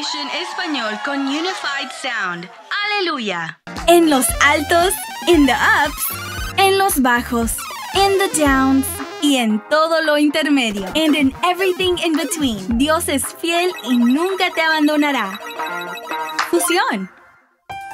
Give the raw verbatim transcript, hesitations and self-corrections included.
Fusion Español con Unified Sound. ¡Aleluya! En los altos, in the ups, en los bajos, in the downs y en todo lo intermedio. And in everything in between. Dios es fiel y nunca te abandonará. Fusión.